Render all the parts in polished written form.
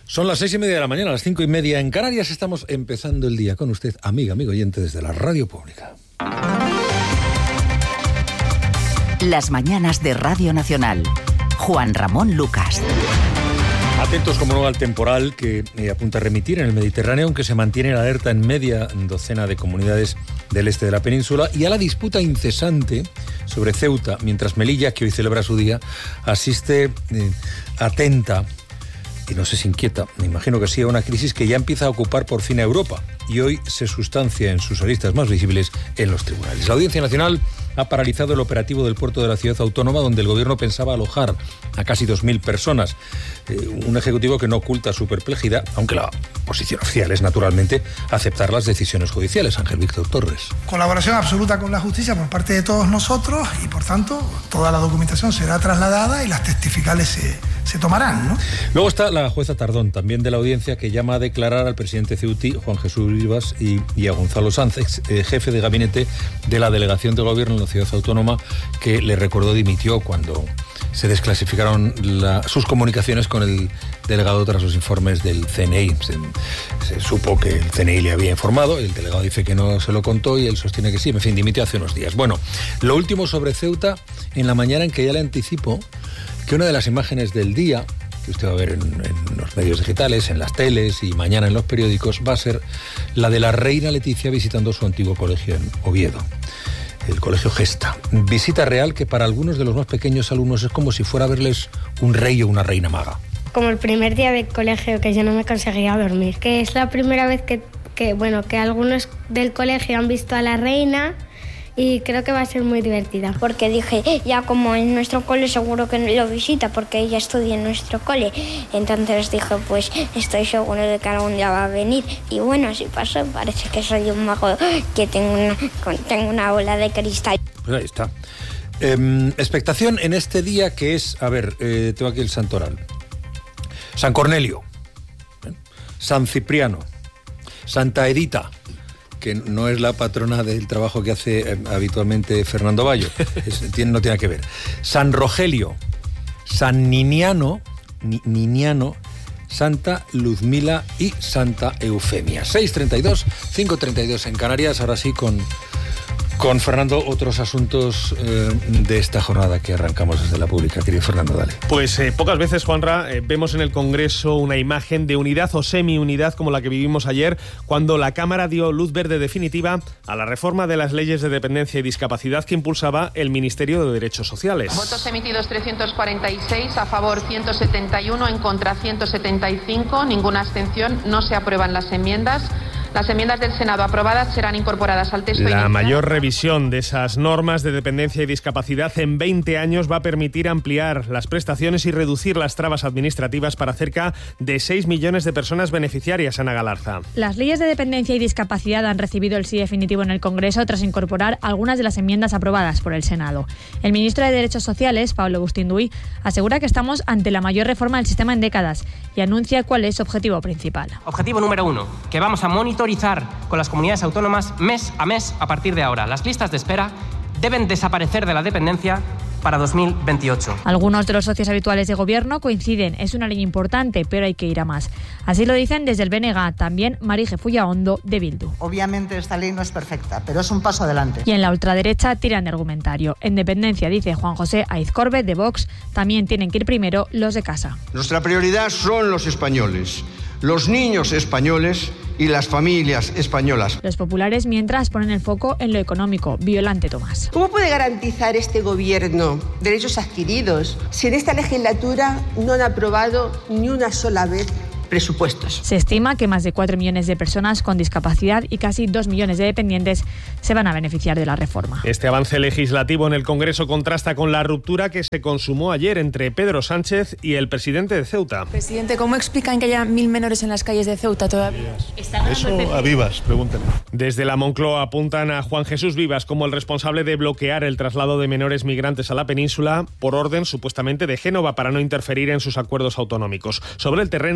Son las 6:30 de la mañana, las 5:30 en Canarias. Estamos empezando el día con usted, amigo oyente, desde la Radio Pública. Las mañanas de Radio Nacional. Juan Ramón Lucas. Atentos, como no, al temporal que apunta a remitir en el Mediterráneo, aunque se mantiene en alerta en media docena de comunidades del este de la península, y a la disputa incesante sobre Ceuta, mientras Melilla, que hoy celebra su día, asiste atenta, y no sé si inquieta, me imagino que sí, a una crisis que ya empieza a ocupar por fin a Europa, y hoy se sustancia en sus aristas más visibles en los tribunales. La Audiencia Nacional ha paralizado el operativo del puerto de la ciudad autónoma, donde el gobierno pensaba alojar a casi 2.000 personas. Un ejecutivo que no oculta su perplejidad, aunque la posición oficial es, naturalmente, aceptar las decisiones judiciales. Ángel Víctor Torres. Colaboración absoluta con la justicia por parte de todos nosotros y, por tanto, toda la documentación será trasladada y las testificales se tomarán, ¿no? Luego está la jueza Tardón, también de la audiencia, que llama a declarar al presidente ceutí, Juan Jesús Vivas, y a Gonzalo Sanz, jefe de gabinete de la delegación del gobierno en la ciudad autónoma, que le recordó dimitió cuando se desclasificaron sus comunicaciones con el delegado tras los informes del CNI. Se supo que el CNI le había informado, el delegado dice que no se lo contó y él sostiene que sí. En fin, dimitió hace unos días. Bueno, lo último sobre Ceuta en la mañana, en que ya le anticipo que una de las imágenes del día, que usted va a ver en los medios digitales, en las teles y mañana en los periódicos, va a ser la de la reina Leticia visitando su antiguo colegio en Oviedo, el Colegio Gesta. Visita real que para algunos de los más pequeños alumnos es como si fuera a verles un rey o una reina maga. Como el primer día de colegio, que yo no me conseguía dormir, que es la primera vez que algunos del colegio han visto a la reina, y creo que va a ser muy divertida. Porque dije, ya como en nuestro cole seguro que lo visita, porque ella estudia en nuestro cole. Entonces dije, pues estoy seguro de que algún día va a venir. Y bueno, así pasó, parece que soy un mago, que tengo una bola de cristal. Pues ahí está. Expectación en este día que es, tengo aquí el santoral. San Cornelio, San Cipriano, Santa Edita, que no es la patrona del trabajo que hace habitualmente Fernando Bayo, no tiene que ver. San Rogelio, San Niniano, Santa Luzmila y Santa Eufemia. 6:32, 5:32 en Canarias. Ahora sí con Fernando, otros asuntos de esta jornada que arrancamos desde la pública. Querido Fernando, dale. Pues pocas veces, Juanra, vemos en el Congreso una imagen de unidad o semi-unidad como la que vivimos ayer, cuando la Cámara dio luz verde definitiva a la reforma de las leyes de dependencia y discapacidad que impulsaba el Ministerio de Derechos Sociales. Votos emitidos 346, a favor 171, en contra 175, ninguna abstención. No se aprueban las enmiendas. Las enmiendas del Senado aprobadas serán incorporadas al texto inicial. La mayor revisión de esas normas de dependencia y discapacidad en 20 años va a permitir ampliar las prestaciones y reducir las trabas administrativas para cerca de 6 millones de personas beneficiarias, Ana Galarza. Las leyes de dependencia y discapacidad han recibido el sí definitivo en el Congreso tras incorporar algunas de las enmiendas aprobadas por el Senado. El ministro de Derechos Sociales, Pablo Bustinduy, asegura que estamos ante la mayor reforma del sistema en décadas y anuncia cuál es su objetivo principal. Objetivo número 1, que vamos a monitorizar con las comunidades autónomas mes a mes a partir de ahora. Las listas de espera deben desaparecer de la dependencia para 2028. Algunos de los socios habituales de gobierno coinciden, es una ley importante, pero hay que ir a más. Así lo dicen desde el BNG, también Marije Fullaondo de Bildu. Obviamente esta ley no es perfecta, pero es un paso adelante. Y en la ultraderecha tiran de argumentario. En dependencia, dice Juan José Aizcorbe de Vox, también tienen que ir primero los de casa. Nuestra prioridad son los españoles, los niños españoles y las familias españolas. Los populares, mientras, ponen el foco en lo económico. Violante Tomás. ¿Cómo puede garantizar este gobierno derechos adquiridos si en esta legislatura no han aprobado ni una sola vez presupuestos? Se estima que más de 4 millones de personas con discapacidad y casi 2 millones de dependientes se van a beneficiar de la reforma. Este avance legislativo en el Congreso contrasta con la ruptura que se consumó ayer entre Pedro Sánchez y el presidente de Ceuta. Presidente, ¿cómo explican que haya 1.000 menores en las calles de Ceuta todavía? Eso a Vivas, pregúntenle. Desde la Moncloa apuntan a Juan Jesús Vivas como el responsable de bloquear el traslado de menores migrantes a la península por orden supuestamente de Génova para no interferir en sus acuerdos autonómicos. Sobre el terreno, la ministra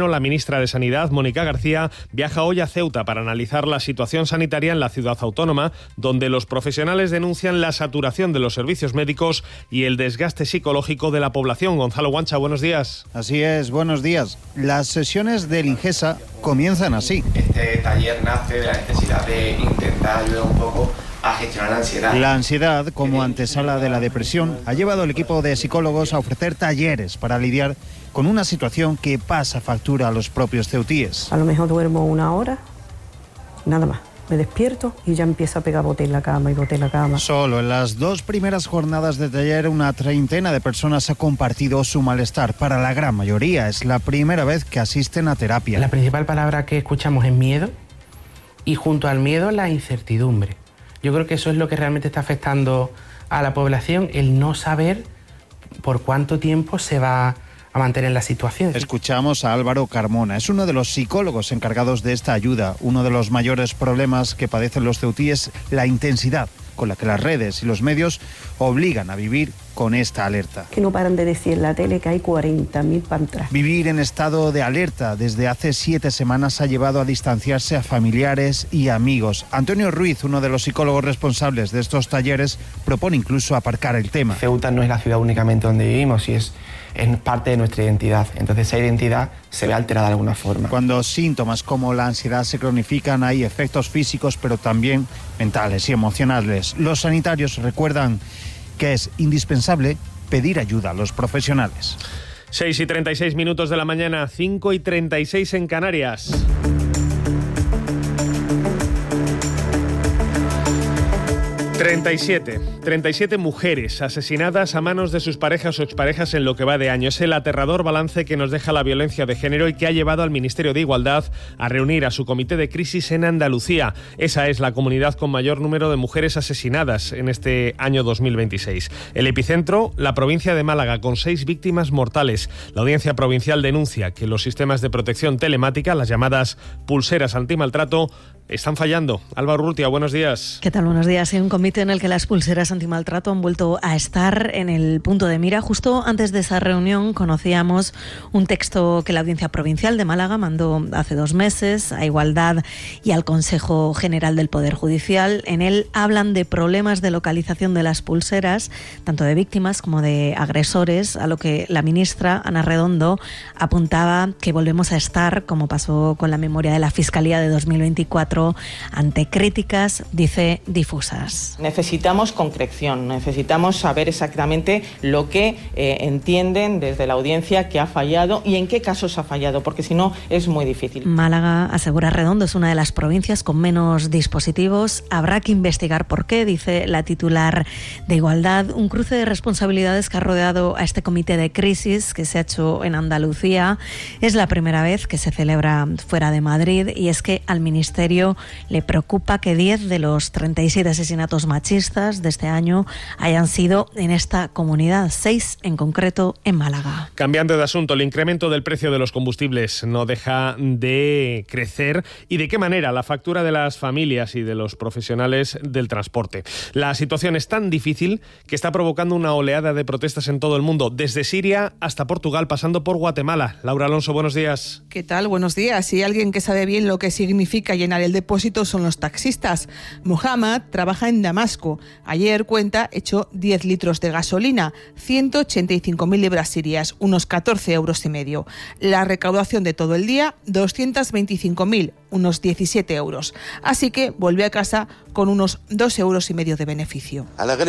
ministra de Sanidad, Mónica García, viaja hoy a Ceuta para analizar la situación sanitaria en la ciudad autónoma, donde los profesionales denuncian la saturación de los servicios médicos y el desgaste psicológico de la población. Gonzalo Guancha, buenos días. Así es, buenos días. Las sesiones del Ingesa comienzan así. Este taller nace de la necesidad de intentar ayudar un poco a gestionar la ansiedad. La ansiedad, como antesala de la depresión, ha llevado al equipo de psicólogos a ofrecer talleres para lidiar con una situación que pasa factura a los propios ceutíes. A lo mejor duermo 1 hora, nada más. Me despierto y ya empiezo a pegar bote en la cama y bote en la cama. Solo en las 2 primeras jornadas de taller, una treintena de personas ha compartido su malestar. Para la gran mayoría es la primera vez que asisten a terapia. La principal palabra que escuchamos es miedo, y junto al miedo la incertidumbre. Yo creo que eso es lo que realmente está afectando a la población, el no saber por cuánto tiempo se va a mantener la situación. Escuchamos a Álvaro Carmona, es uno de los psicólogos encargados de esta ayuda. Uno de los mayores problemas que padecen los ceutíes, la intensidad con la que las redes y los medios obligan a vivir con esta alerta. Que no paran de decir en la tele que hay 40.000 pantras. Vivir en estado de alerta desde hace 7 semanas ha llevado a distanciarse a familiares y amigos. Antonio Ruiz, uno de los psicólogos responsables de estos talleres, propone incluso aparcar el tema. Ceuta no es la ciudad únicamente donde vivimos, y es parte de nuestra identidad. Entonces esa identidad se ve alterada de alguna forma. Cuando síntomas como la ansiedad se cronifican, hay efectos físicos, pero también mentales y emocionales. Los sanitarios recuerdan que es indispensable pedir ayuda a los profesionales. 6:36 de la mañana, 5:36 en Canarias. 37 mujeres asesinadas a manos de sus parejas o exparejas en lo que va de año. Es el aterrador balance que nos deja la violencia de género y que ha llevado al Ministerio de Igualdad a reunir a su comité de crisis en Andalucía. Esa es la comunidad con mayor número de mujeres asesinadas en este año 2026. El epicentro, la provincia de Málaga, con 6 víctimas mortales. La Audiencia Provincial denuncia que los sistemas de protección telemática, las llamadas pulseras antimaltrato, están fallando. Álvaro Urrutia, buenos días. ¿Qué tal? Buenos días. Un comité en el que las pulseras antimaltrato han vuelto a estar en el punto de mira. Justo antes de esa reunión conocíamos un texto que la Audiencia Provincial de Málaga mandó hace 2 meses a Igualdad y al Consejo General del Poder Judicial. En él hablan de problemas de localización de las pulseras, tanto de víctimas como de agresores, a lo que la ministra Ana Redondo apuntaba que volvemos a estar, como pasó con la memoria de la Fiscalía de 2024, ante críticas, dice, difusas. Necesitamos concreción, necesitamos saber exactamente lo que entienden desde la audiencia que ha fallado y en qué casos ha fallado, porque si no es muy difícil. Málaga, asegura Redondo, es una de las provincias con menos dispositivos. Habrá que investigar por qué, dice la titular de Igualdad. Un cruce de responsabilidades que ha rodeado a este comité de crisis que se ha hecho en Andalucía. Es la primera vez que se celebra fuera de Madrid, y es que al Ministerio le preocupa que 10 de los 37 asesinatos machistas de este año hayan sido en esta comunidad, 6 en concreto en Málaga. Cambiando de asunto, el incremento del precio de los combustibles no deja de crecer. ¿Y de qué manera? La factura de las familias y de los profesionales del transporte. La situación es tan difícil que está provocando una oleada de protestas en todo el mundo, desde Siria hasta Portugal, pasando por Guatemala. Laura Alonso, buenos días. ¿Qué tal? Buenos días. Y alguien que sabe bien lo que significa llenar el depósito son los taxistas. Mohamed trabaja en Damasco. Ayer, cuenta, echó 10 litros de gasolina, 185.000 libras sirias, unos 14,5 euros. La recaudación de todo el día, 225.000, unos 17 euros. Así que volvió a casa con unos 2,5 euros de beneficio.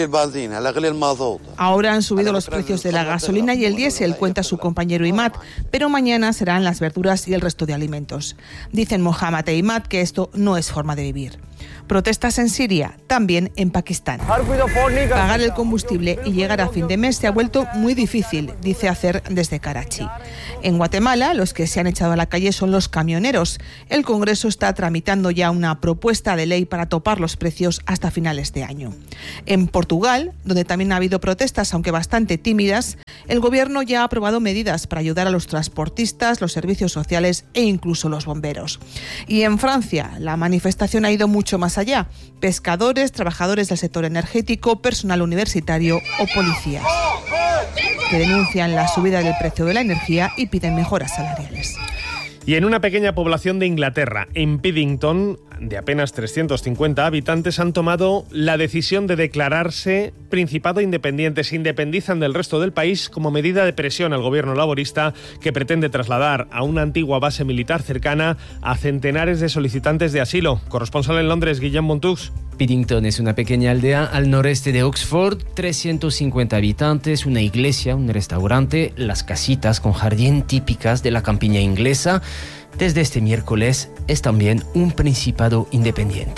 Ahora han subido los precios de la gasolina y el diésel, cuenta su compañero Imad, pero mañana serán las verduras y el resto de alimentos. Dicen Mohamed e Imad que esto no es forma de vivir. Protestas en Siria, también en Pakistán. Pagar el combustible y llegar a fin de mes se ha vuelto muy difícil, dice Acer desde Karachi. En Guatemala, los que se han echado a la calle son los camioneros. El Congreso está tramitando ya una propuesta de ley para topar los precios hasta finales de año. En Portugal, donde también ha habido protestas, aunque bastante tímidas, el Gobierno ya ha aprobado medidas para ayudar a los transportistas, los servicios sociales e incluso los bomberos. Y en Francia, la manifestación ha ido mucho más allá. Pescadores, trabajadores del sector energético, personal universitario o policías, que denuncian la subida del precio de la energía y piden mejoras salariales. Y en una pequeña población de Inglaterra, en Piddington, de apenas 350 habitantes, han tomado la decisión de declararse Principado independiente. Se independizan del resto del país como medida de presión al gobierno laborista, que pretende trasladar a una antigua base militar cercana a centenares de solicitantes de asilo. Corresponsal en Londres, Guillem Montux. Piddington es una pequeña aldea al noreste de Oxford, 350 habitantes, una iglesia, un restaurante, las casitas con jardín típicas de la campiña inglesa. Desde este miércoles es también un principado independiente.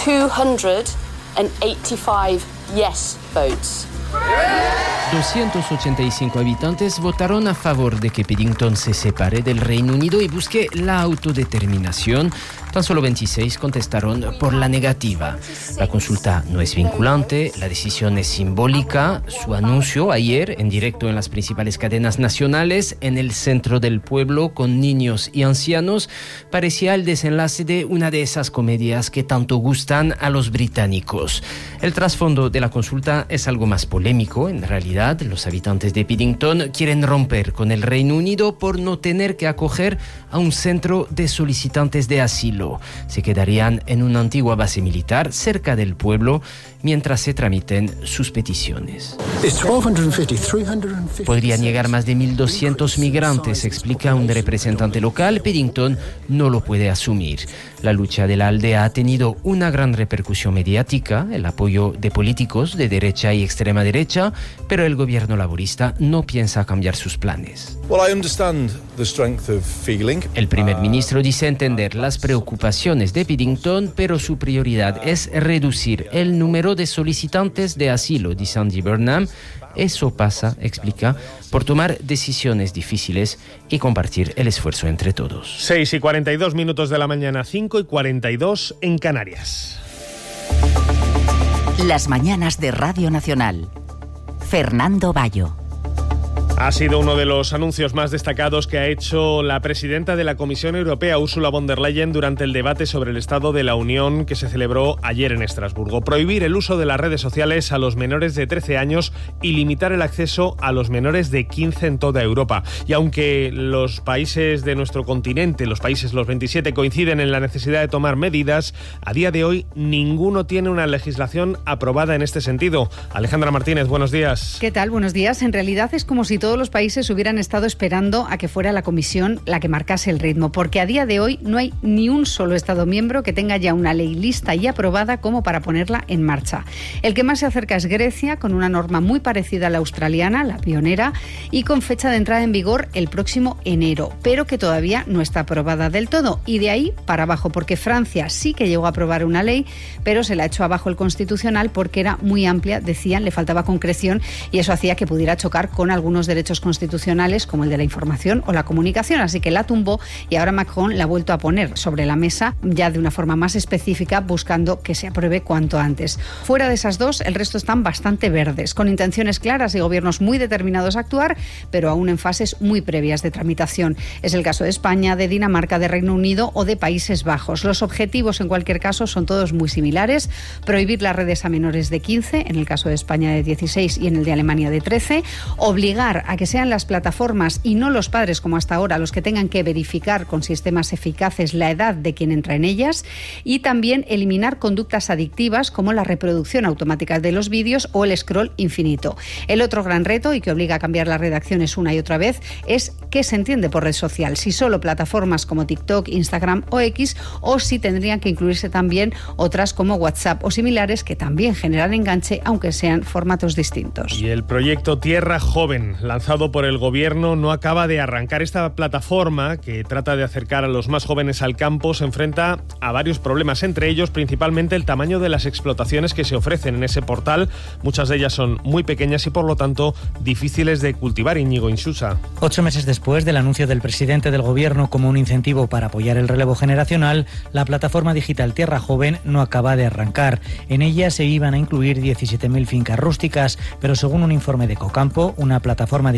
285 yes votes. 285 habitantes votaron a favor de que Piddington se separe del Reino Unido y busque la autodeterminación. Tan solo 26 contestaron por la negativa. La consulta no es vinculante, la decisión es simbólica. Su anuncio ayer, en directo en las principales cadenas nacionales, en el centro del pueblo, con niños y ancianos, parecía el desenlace de una de esas comedias que tanto gustan a los británicos. El trasfondo de la consulta es algo más polémico. En realidad, los habitantes de Piddington quieren romper con el Reino Unido por no tener que acoger a un centro de solicitantes de asilo. Se quedarían en una antigua base militar cerca del pueblo mientras se tramiten sus peticiones. Podrían llegar más de 1.200 migrantes, explica un representante local. Piddington no lo puede asumir. La lucha de la aldea ha tenido una gran repercusión mediática, el apoyo de políticos de derecha y extrema derecha, pero el gobierno laborista no piensa cambiar sus planes. El primer ministro dice entender las preocupaciones de Piddington, pero su prioridad es reducir el número de solicitantes de asilo, dice Andy Burnham. Eso pasa, explica, por tomar decisiones difíciles y compartir el esfuerzo entre todos. 6:42 de la mañana, 5:42 en Canarias. Las mañanas de Radio Nacional. Fernando Bayo. Ha sido uno de los anuncios más destacados que ha hecho la presidenta de la Comisión Europea, Ursula von der Leyen, durante el debate sobre el Estado de la Unión que se celebró ayer en Estrasburgo. Prohibir el uso de las redes sociales a los menores de 13 años y limitar el acceso a los menores de 15 en toda Europa. Y aunque los países de nuestro continente, los 27, coinciden en la necesidad de tomar medidas, a día de hoy ninguno tiene una legislación aprobada en este sentido. Alejandra Martínez, buenos días. ¿Qué tal? Buenos días. En realidad es como si todos los países hubieran estado esperando a que fuera la Comisión la que marcase el ritmo, porque a día de hoy no hay ni un solo Estado miembro que tenga ya una ley lista y aprobada como para ponerla en marcha. El que más se acerca es Grecia, con una norma muy parecida a la australiana, la pionera, y con fecha de entrada en vigor el próximo enero, pero que todavía no está aprobada del todo, y de ahí para abajo, porque Francia sí que llegó a aprobar una ley, pero se la echó abajo el Constitucional porque era muy amplia, decían, le faltaba concreción, y eso hacía que pudiera chocar con algunos derechos constitucionales como el de la información o la comunicación, así que la tumbó y ahora Macron la ha vuelto a poner sobre la mesa ya de una forma más específica, buscando que se apruebe cuanto antes. Fuera de esas dos, el resto están bastante verdes, con intenciones claras y gobiernos muy determinados a actuar, pero aún en fases muy previas de tramitación. Es el caso de España, de Dinamarca, de Reino Unido o de Países Bajos. Los objetivos en cualquier caso son todos muy similares: prohibir las redes a menores de 15, en el caso de España de 16 y en el de Alemania de 13, obligar a que sean las plataformas y no los padres como hasta ahora los que tengan que verificar con sistemas eficaces la edad de quien entra en ellas, y también eliminar conductas adictivas como la reproducción automática de los vídeos o el scroll infinito. El otro gran reto, y que obliga a cambiar las redacciones una y otra vez, es qué se entiende por red social, si solo plataformas como TikTok, Instagram o X, o si tendrían que incluirse también otras como WhatsApp o similares que también generan enganche, aunque sean formatos distintos. Y el proyecto Tierra Joven, lanzado por el gobierno, no acaba de arrancar. Esta plataforma, que trata de acercar a los más jóvenes al campo, se enfrenta a varios problemas, entre ellos principalmente el tamaño de las explotaciones que se ofrecen en ese portal. Muchas de ellas son muy pequeñas y por lo tanto difíciles de cultivar. Íñigo Insusa. 8 meses después del anuncio del presidente del gobierno como un incentivo para apoyar el relevo generacional, la plataforma digital Tierra Joven no acaba de arrancar. En ella se iban a incluir 17.000 fincas rústicas, pero según un informe de Ecocampo, una plataforma